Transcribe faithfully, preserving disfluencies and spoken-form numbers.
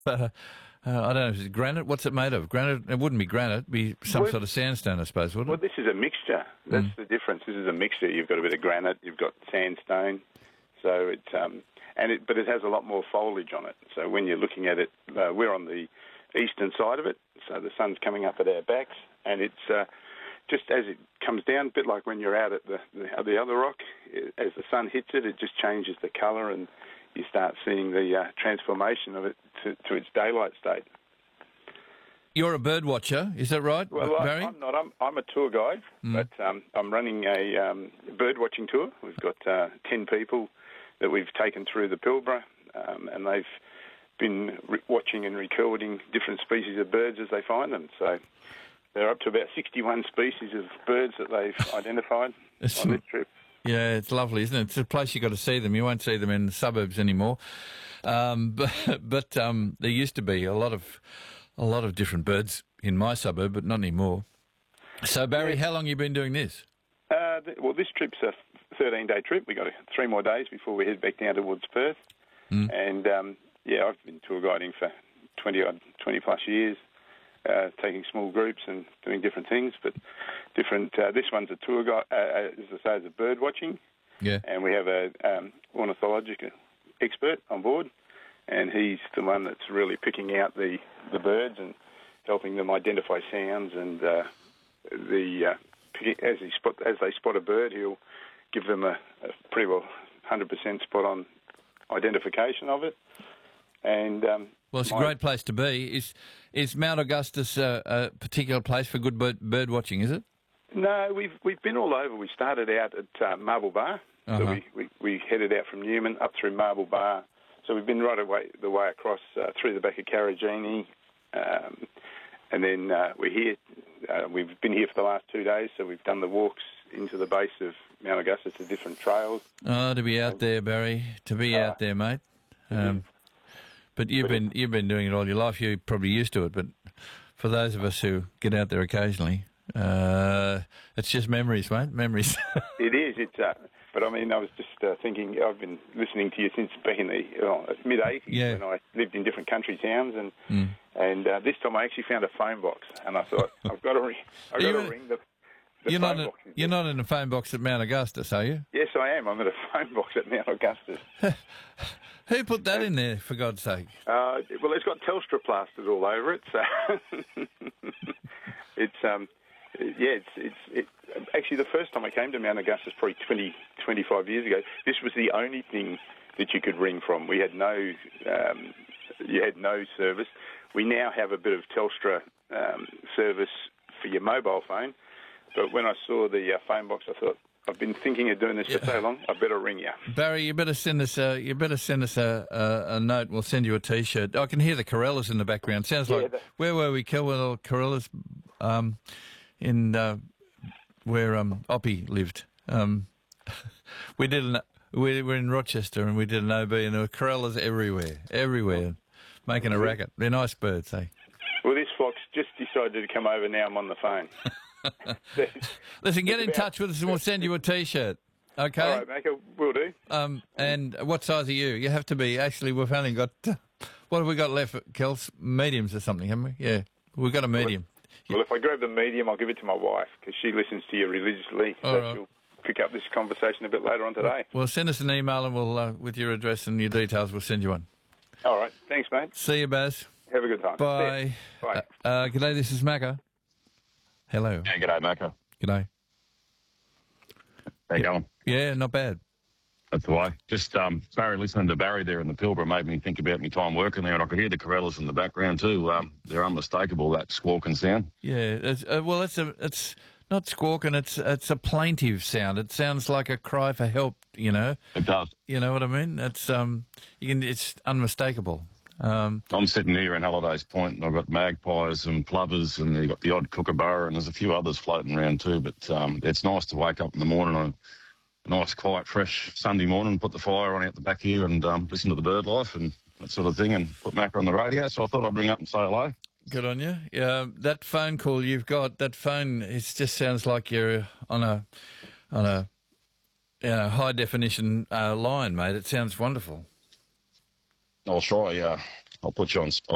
uh, uh, I don't know, is it granite? What's it made of? Granite? It wouldn't be granite. It'd be some Well, sort of sandstone, I suppose, wouldn't Well, it? this is a mixture. That's Mm. the difference. This is a mixture. You've got a bit of granite, you've got sandstone, so it's um, and it, but it has a lot more foliage on it. So when you're looking at it, uh, we're on the eastern side of it, so the sun's coming up at our backs, and it's uh, just as it comes down, a bit like when you're out at the the, the other rock. As the sun hits it, it just changes the colour, and you start seeing the uh, transformation of it to, to its daylight state. You're a bird watcher, is that right, Well, I, Barry? I'm not. I'm, I'm a tour guide, Mm. but um, I'm running a um, bird watching tour. We've got uh, ten people that we've taken through the Pilbara, um, and they've been re- watching and recording different species of birds as they find them. So they're up to about sixty-one species of birds that they've identified It's- on this trip. Yeah, it's lovely, isn't it? It's a place you've got to see them. You won't see them in the suburbs anymore. Um, but but um, there used to be a lot of a lot of different birds in my suburb, but not anymore. So, Barry, how long have you been doing this? Uh, th- well, this trip's a thirteen-day trip. We've got three more days before we head back down towards Perth. Mm. And, um, yeah, I've been tour guiding for twenty, odd, twenty plus years, uh, taking small groups and doing different things. But different. Uh, this one's a tour guide, uh, as I say, is a bird watching. Yeah. And we have a um, ornithological expert on board, and he's the one that's really picking out the, the birds and helping them identify sounds, and uh, the uh, picking, as he spot as they spot a bird, he'll give them a, a pretty well one hundred percent spot on identification of it. And um, Well, it's a my- great place to be. Is is Mount Augustus a, a particular place for good bird, bird watching, is it? No, we've we've been all over. We started out at uh, Marble Bar, Uh-huh. so we, we, we headed out from Newman up through Marble Bar. So we've been right away the way across uh, through the back of Carragini, um, and then uh, we're here. Uh, we've been here for the last two days, so we've done the walks into the base of Mount Augustus, the different trails. Oh, to be out there, Barry. To be Uh, out there, mate. Um, but you've But it- been you've been doing it all your life. You're probably used to it. But for those of us who get out there occasionally, uh, it's just memories, mate. Memories. It is. It's. Uh, but I mean, I was just uh, thinking. I've been listening to you since back in the uh, mid eighties Yeah. when I lived in different country towns, and Mm. and uh, this time I actually found a phone box, and I thought I've got to ring. I've Are got you to in- ring the. the You're phone not. A, box. you're not in a phone box at Mount Augustus, are you? Yes, I am. I'm at a phone box at Mount Augustus. Who put that in there, for God's sake? Uh, well, it's got Telstra plastered all over it, so it's um, yeah, it's it's it, actually the first time I came to Mount Augustus, probably twenty, twenty-five years ago. This was the only thing that you could ring from. We had no, um, you had no service. We now have a bit of Telstra um, service for your mobile phone, but when I saw the uh, phone box, I thought, I've been thinking of doing this for so long, I better ring you. Barry, you better send us a you better send us a, a, a note. We'll send you a T-shirt. I can hear the Corellas in the background. Sounds Yeah, like the- where were we? Kilwell Corellas, um, in uh, where um Oppie lived. Um, we did an we were in Rochester and we did an O B, and there were Corellas everywhere, everywhere, making a racket. They're nice birds, eh? Well, this fox just decided to come over. Now I'm on the phone. Listen, get It's in about- touch with us and we'll send you a T-shirt. Okay. All right, Macca, will do. Um, and what size are you? You have to be. Actually, we've only got. Uh, what have we got left, Kels? Mediums or something, haven't we? Yeah, we've got a medium. Well, if I grab the medium, I'll give it to my wife because she listens to you religiously. So All right. she'll pick up this conversation a bit later on today. Well, send us an email and we'll, uh, with your address and your details, we'll send you one. All right. Thanks, mate. See you, Baz. Have a good time. Bye. See ya. Bye. Uh, uh, g'day, this is Macca. Hello. Yeah, g'day, Macca. G'day. How you going? Yeah, not bad. That's the way. Just um, Barry, listening to Barry there in the Pilbara made me think about my time working there, and I could hear the Corellas in the background too. Um, they're unmistakable, that squawking sound. Yeah. It's, uh, well, it's a. It's not squawking. It's it's a plaintive sound. It sounds like a cry for help. You know. It does. You know what I mean? It's um. You can. It's unmistakable. Um. I'm sitting here in Hallidays Point, and I've got magpies and plovers, and you've got the odd kookaburra, and there's a few others floating around too. But um, it's nice to wake up in the morning on a nice, quiet, fresh Sunday morning, put the fire on out the back here, and um, listen to the bird life and that sort of thing, and put Macca on the radio. So I thought I'd ring up and say hello. Good on you. Yeah, that phone call you've got, that phone, it just sounds like you're on a on a you know, high definition uh, line, mate. It sounds wonderful. I'll try. Uh, I'll put you on.